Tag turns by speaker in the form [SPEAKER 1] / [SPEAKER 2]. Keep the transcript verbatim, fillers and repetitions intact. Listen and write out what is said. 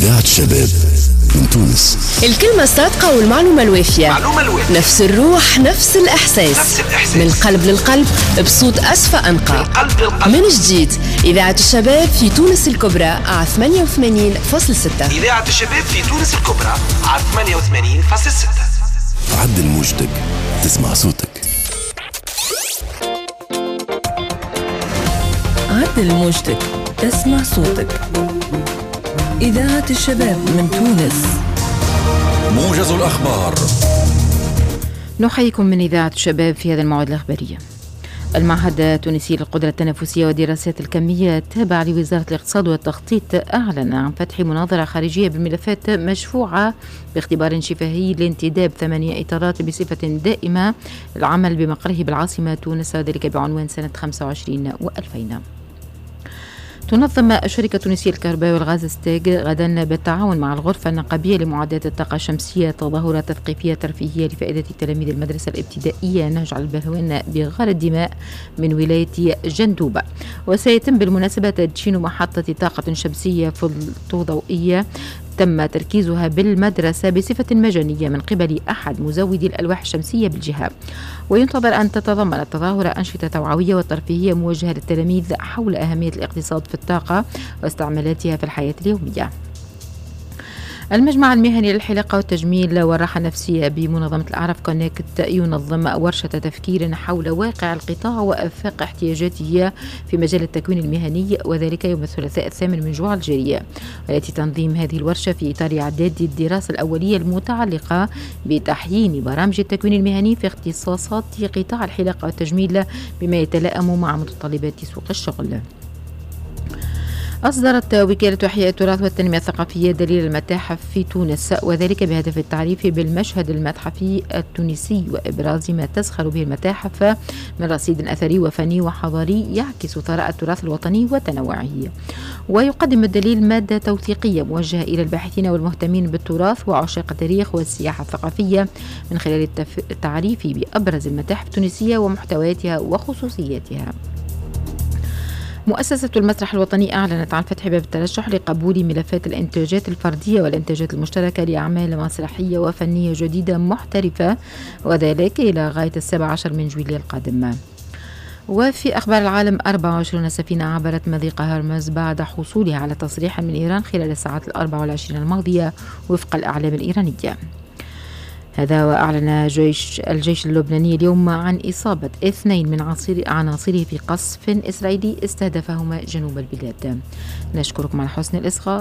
[SPEAKER 1] إذاعة شباب من تونس.
[SPEAKER 2] الكلمة الصادقة والمعلومة الوافية،
[SPEAKER 3] معلومة الوافية.
[SPEAKER 2] نفس الروح نفس الإحساس.
[SPEAKER 3] نفس الإحساس،
[SPEAKER 2] من القلب للقلب بصوت أصفى أنقى.
[SPEAKER 3] من القلب للقلب.
[SPEAKER 2] من جديد إذاعة الشباب في تونس الكبرى على ثمانية وثمانين فاصلة ستة.
[SPEAKER 3] إذاعة الشباب في تونس الكبرى على ثمانية وثمانين فاصلة ستة.
[SPEAKER 1] عدل موجتك تسمع صوتك.
[SPEAKER 4] عدل موجتك تسمع صوتك. إذاعة الشباب من تونس.
[SPEAKER 1] موجز الأخبار.
[SPEAKER 5] نحييكم من إذاعة الشباب في هذا الموعد الإخباري. المعهد التونسي للقدرة التنافسية والدراسات الكمية التابع لوزارة الاقتصاد والتخطيط أعلن عن فتح مناظرة خارجية بالملفات مشفوعة باختبار شفهي لانتداب ثمانية إطارات بصفة دائمة العمل بمقره بالعاصمة تونس، وذلك بعنوان سنة خمسة وعشرين وألفين. تنظم الشركة التونسية للكهرباء والغاز ستيغ غدا بالتعاون مع الغرفة النقابية لمعاداة الطاقة الشمسية تظاهرات تثقيفية ترفيهية لفائدة تلاميذ المدرسة الابتدائية نهج على البهلوان بغار الدماء من ولاية جندوبة. وسيتم بالمناسبة تدشين محطة طاقة شمسية فوتوضوئية تم تركيزها بالمدرسة بصفة مجانية من قبل أحد مزودي الألواح الشمسية بالجهة. وينتظر أن تتضمن التظاهرة أنشطة توعوية وترفيهية موجهة للتلاميذ حول أهمية الاقتصاد في الطاقة واستعمالاتها في الحياة اليومية. المجمع المهني للحلاقة والتجميل والراحة النفسية بمنظمة الأعراف كونكت ينظم ورشة تفكير حول واقع القطاع وآفاق احتياجاته في مجال التكوين المهني، وذلك يوم الثلاثاء الثامن من جوع الجارية. ويأتي تنظيم هذه الورشة في إطار إعداد الدراسة الأولية المتعلقة بتحيين برامج التكوين المهني في اختصاصات قطاع الحلاقة والتجميل بما يتلائم مع متطلبات سوق الشغل. أصدرت وكالة إحياء التراث والتنمية الثقافية دليل المتاحف في تونس، وذلك بهدف التعريف بالمشهد المتحفي التونسي وإبراز ما تزخر به المتاحف من رصيد أثري وفني وحضاري يعكس ثراء التراث الوطني وتنوعه. ويقدم الدليل مادة توثيقية موجهة إلى الباحثين والمهتمين بالتراث وعشاق التاريخ والسياحة الثقافية من خلال التعريف بأبرز المتاحف التونسية ومحتوياتها وخصوصياتها. مؤسسة المسرح الوطني أعلنت عن فتح باب الترشح لقبول ملفات الإنتاجات الفردية والإنتاجات المشتركة لأعمال مسرحية وفنية جديدة محترفة، وذلك إلى غاية السابع عشر من جويلية القادم. وفي أخبار العالم، أربعة وعشرين سفينة عبرت مضيق هرمز بعد حصولها على تصريح من إيران خلال الساعات الأربع والعشرين الماضية وفق الأعلام الإيرانية. هذا وأعلن جيش الجيش اللبناني اليوم عن إصابة اثنين من عناصره في قصف إسرائيلي استهدفهما جنوب البلاد. نشكركم على حسن الإصغاء.